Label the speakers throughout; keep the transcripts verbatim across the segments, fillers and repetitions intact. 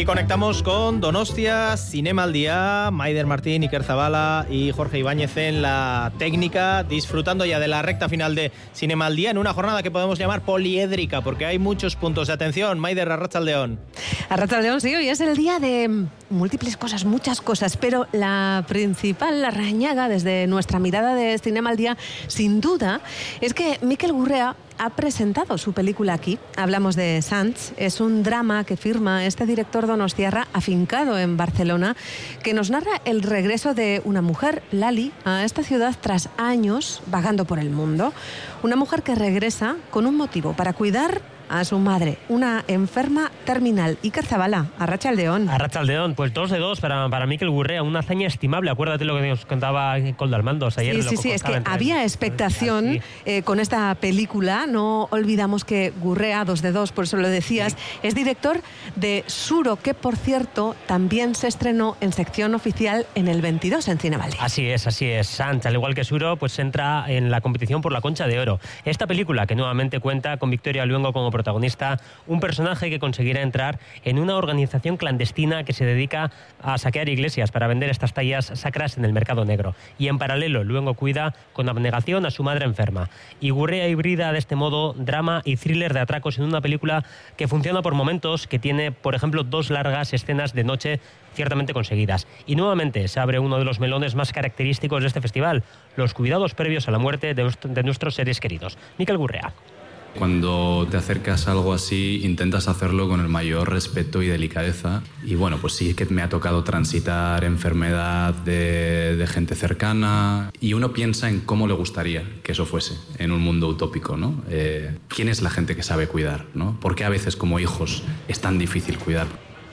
Speaker 1: Y conectamos con Donostia, Cinema al Día, Maider Martín, Iker Zabala y Jorge Ibáñez en la técnica, disfrutando ya de la recta final de Cinema al Día en una jornada que podemos llamar poliédrica, porque hay muchos puntos de atención. Maider, Arratsaldeon.
Speaker 2: Arratsaldeon, sí, hoy es el día de múltiples cosas, muchas cosas, pero la principal, la rañaga desde nuestra mirada de Cinema al Día, sin duda, es que Mikel Gurrea ha presentado su película aquí. Hablamos de Sants, es un drama que firma este director donostiarra afincado en Barcelona, que nos narra el regreso de una mujer, Lali, a esta ciudad tras años vagando por el mundo. Una mujer que regresa con un motivo, para cuidar a su madre, una enferma terminal. Iker Zabala, Arratsaldeon.
Speaker 3: Arratsaldeon, pues dos de dos para, para Mikel Gurrea, una hazaña estimable. Acuérdate lo que nos contaba Koldo Almandos ayer.
Speaker 2: Sí, sí, sí, es que había expectación sí. eh, con esta película. No olvidamos que Gurrea, dos de dos, por eso lo decías, sí. es director de Suro, que por cierto también se estrenó en sección oficial en el veintidós en Cinema al Día.
Speaker 3: Así es, así es. Sants, al igual que Suro, pues entra en la competición por la Concha de Oro. Esta película, que nuevamente cuenta con Victoria Luengo como protagonista, protagonista, un personaje que conseguirá entrar en una organización clandestina que se dedica a saquear iglesias para vender estas tallas sacras en el mercado negro. Y en paralelo, Luengo cuida con abnegación a su madre enferma. Y Gurrea hibrida de este modo drama y thriller de atracos en una película que funciona por momentos, que tiene, por ejemplo, dos largas escenas de noche ciertamente conseguidas. Y nuevamente se abre uno de los melones más característicos de este festival, los cuidados previos a la muerte de, de nuestros seres queridos. Mikel Gurrea.
Speaker 4: Cuando te acercas a algo así, intentas hacerlo con el mayor respeto y delicadeza. Y bueno, pues sí que me ha tocado transitar enfermedad de, de gente cercana. Y uno piensa en cómo le gustaría que eso fuese en un mundo utópico, ¿no? Eh, ¿Quién es la gente que sabe cuidar, ¿no? ¿Por qué a veces como hijos es tan difícil cuidar?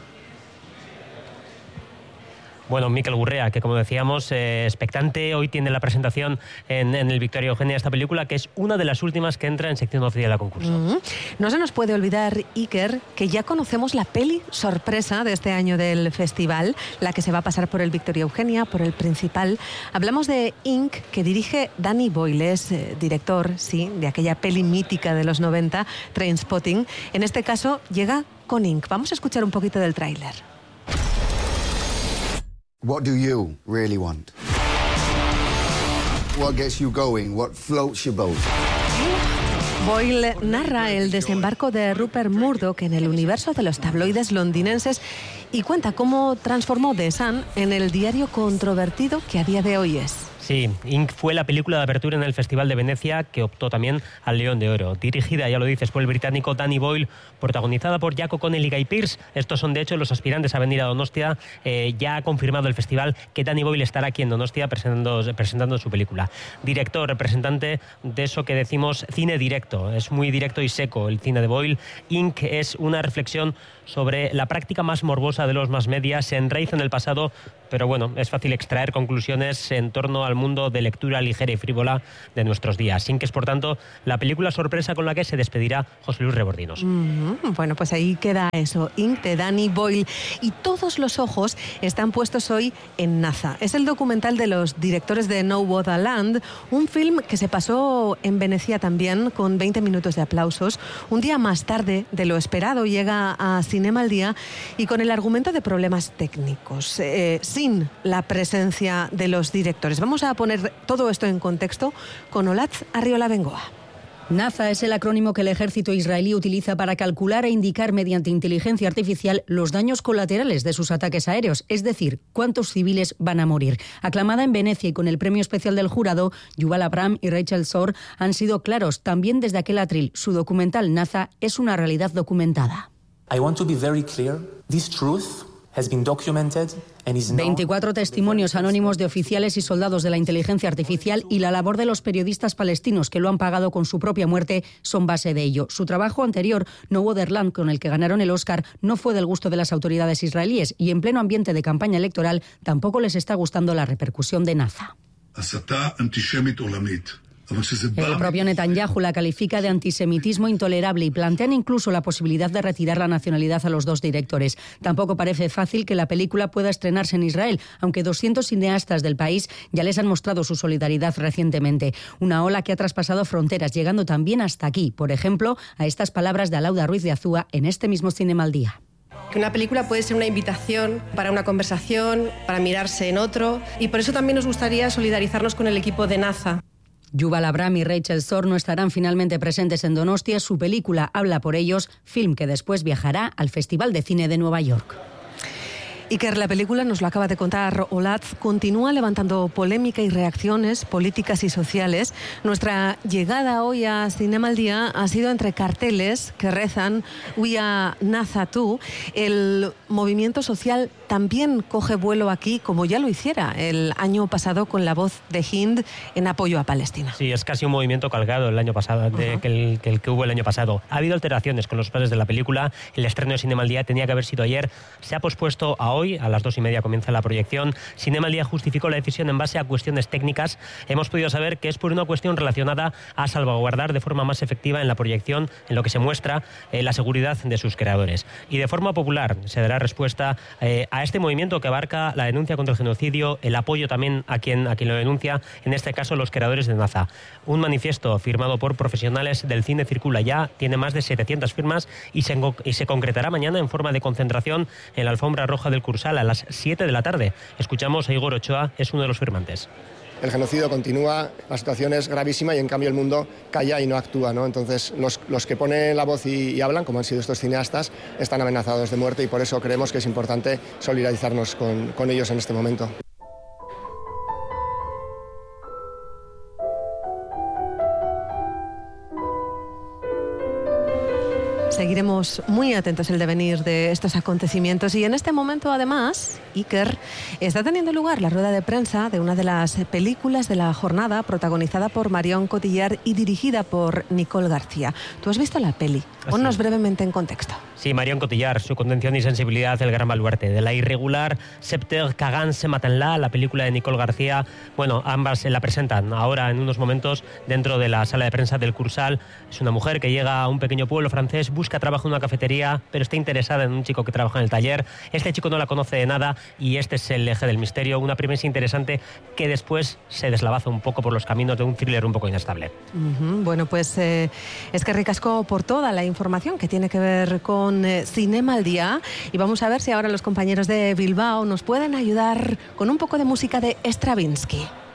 Speaker 3: Bueno, Mikel Gurrea, que como decíamos, eh, expectante, hoy tiene la presentación en, en el Victoria Eugenia de esta película, que es una de las últimas que entra en sección oficial a concurso.
Speaker 2: Mm-hmm. No se nos puede olvidar, Iker, que ya conocemos la peli sorpresa de este año del festival, la que se va a pasar por el Victoria Eugenia, por el principal. Hablamos de Inc, que dirige Danny Boyle, es eh, director, sí, de aquella peli mítica de los noventa, Trainspotting. En este caso, llega con Inc. Vamos a escuchar un poquito del tráiler.
Speaker 5: What do you really want? What gets you going? What floats your boat?
Speaker 2: Boyle narra el desembarco de Rupert Murdoch en el universo de los tabloides londinenses y cuenta cómo transformó The Sun en el diario controvertido que a día de hoy es.
Speaker 3: Sí, Inc fue la película de apertura en el Festival de Venecia, que optó también al León de Oro. Dirigida, ya lo dices, por el británico Danny Boyle, protagonizada por Jack O'Connell y Guy Pearce. Estos son, de hecho, los aspirantes a venir a Donostia. Eh, ya ha confirmado el festival que Danny Boyle estará aquí en Donostia presentando, presentando su película. Director, representante de eso que decimos cine directo. Es muy directo y seco el cine de Boyle. Inc es una reflexión sobre la práctica más morbosa de los mass media. Se enraiza en el pasado, pero bueno, es fácil extraer conclusiones en torno al mundo de lectura ligera y frívola de nuestros días. Inc es, por tanto, la película sorpresa con la que se despedirá José Luis Rebordinos.
Speaker 2: Mm-hmm. Bueno, pues ahí queda eso, Inc de Danny Boyle. Y todos los ojos están puestos hoy en Naza. Es el documental de los directores de No Woda Land, un film que se pasó en Venecia también con veinte minutos de aplausos. Un día más tarde de lo esperado llega a Cinema al Día y con el argumento de problemas técnicos, eh, sin la presencia de los directores. Vamos a poner todo esto en contexto con Olatz Arriola Bengoa.
Speaker 6: Naza es el acrónimo que el ejército israelí utiliza para calcular e indicar mediante inteligencia artificial los daños colaterales de sus ataques aéreos, es decir, cuántos civiles van a morir. Aclamada en Venecia y con el premio especial del jurado, Yuval Abraham y Rachel Sor han sido claros también desde aquel atril. Su documental Naza es una realidad documentada.
Speaker 7: I want to be very clear. This truth has been documented and is now...
Speaker 6: veinticuatro testimonios anónimos de oficiales y soldados de la inteligencia artificial y la labor de los periodistas palestinos que lo han pagado con su propia muerte son base de ello. Su trabajo anterior, No Other Land, con el que ganaron el Oscar, no fue del gusto de las autoridades israelíes y en pleno ambiente de campaña electoral tampoco les está gustando la repercusión de Naza. El propio Netanyahu la califica de antisemitismo intolerable y plantean incluso la posibilidad de retirar la nacionalidad a los dos directores. Tampoco parece fácil que la película pueda estrenarse en Israel, aunque doscientos cineastas del país ya les han mostrado su solidaridad recientemente. Una ola que ha traspasado fronteras, llegando también hasta aquí. Por ejemplo, a estas palabras de Alauda Ruiz de Azúa en este mismo Cinema al Día.
Speaker 8: Que una película puede ser una invitación para una conversación, para mirarse en otro, y por eso también nos gustaría solidarizarnos con el equipo de NASA.
Speaker 6: Yuval Abram y Rachel Sorno estarán finalmente presentes en Donostia. Su película Habla por ellos, film que después viajará al Festival de Cine de Nueva York.
Speaker 2: Iker, la película, nos lo acaba de contar Olatz, continúa levantando polémica y reacciones políticas y sociales. Nuestra llegada hoy a Cinema al Día ha sido entre carteles que rezan We are NASA too. El movimiento social también coge vuelo aquí, como ya lo hiciera el año pasado con la voz de Hind en apoyo a Palestina.
Speaker 3: Sí, es casi un movimiento calcado el año pasado, de, uh-huh. que, el, que el que hubo el año pasado. Ha habido alteraciones con los padres de la película. El estreno de Cinema al Día tenía que haber sido ayer. Se ha pospuesto a hoy. A las dos y media comienza la proyección. Cinema al Día justificó la decisión en base a cuestiones técnicas. Hemos podido saber que es por una cuestión relacionada a salvaguardar de forma más efectiva en la proyección, en lo que se muestra, eh, la seguridad de sus creadores. Y de forma popular se dará respuesta eh, a este movimiento que abarca la denuncia contra el genocidio, el apoyo también a quien, a quien lo denuncia, en este caso los creadores de NASA. Un manifiesto firmado por profesionales del cine circula ya, tiene más de setecientas firmas y se, y se concretará mañana en forma de concentración en la alfombra roja del Cursal a las siete de la tarde. Escuchamos a Igor Ochoa, es uno de los firmantes.
Speaker 9: El genocidio continúa, la situación es gravísima y en cambio el mundo calla y no actúa, ¿no? Entonces los, los que ponen la voz y, y hablan, como han sido estos cineastas, están amenazados de muerte y por eso creemos que es importante solidarizarnos con, con ellos en este momento.
Speaker 2: Seguiremos muy atentos al devenir de estos acontecimientos y en este momento, además, Iker, está teniendo lugar la rueda de prensa de una de las películas de la jornada protagonizada por Marion Cotillard y dirigida por Nicole García. ¿Tú has visto la peli? Ponnos brevemente en contexto.
Speaker 3: Sí, Marion Cotillard, su contención y sensibilidad, el gran baluarte de la irregular Septer Kagan se matenla, la película de Nicole García. Bueno, ambas se la presentan ahora en unos momentos dentro de la sala de prensa del Cursal. Es una mujer que llega a un pequeño pueblo francés, busca trabajo en una cafetería, pero está interesada en un chico que trabaja en el taller. Este chico no la conoce de nada y este es el eje del misterio. Una premisa interesante que después se deslavaza un poco por los caminos de un thriller un poco inestable.
Speaker 2: Uh-huh. Bueno, pues eh, es que ricasco por toda la información que tiene que ver con eh, Cinema al Día y vamos a ver si ahora los compañeros de Bilbao nos pueden ayudar con un poco de música de Stravinsky.